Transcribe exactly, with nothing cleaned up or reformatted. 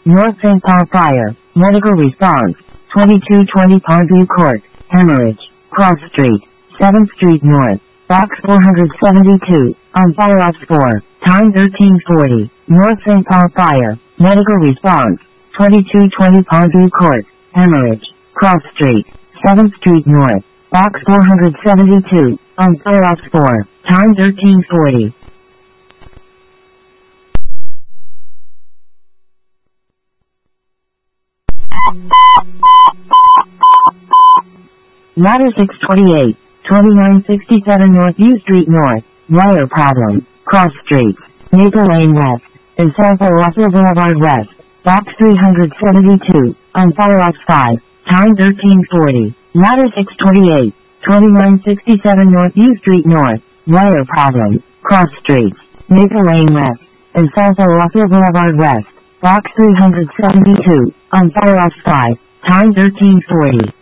North Saint Paul Fire. Medical response. twenty-two twenty Pardue Court. Hemorrhage. Cross Street. seventh Street North. Box four seventy-two. On fire off four. Time thirteen forty. North Saint Paul Fire. Medical response. twenty-two twenty Pardue Court. Hemorrhage. Cross Street. seventh Street North. Box four seventy-two. On fire off four. Time thirteen forty. Ladder six twenty-eight. twenty-nine sixty-seven North U Street North. Wire problem. Cross Street. Maple Lane West. And South Russell Boulevard West. Box three seventy-two. On fire off five. Time thirteen forty. Ladder six twenty-eight. twenty-nine sixty-seven North U Street North. Wire problem. Cross Street. Maple Lane West. And South Russell Boulevard West. Box three seventy-two. On fire off five. Time thirteen forty.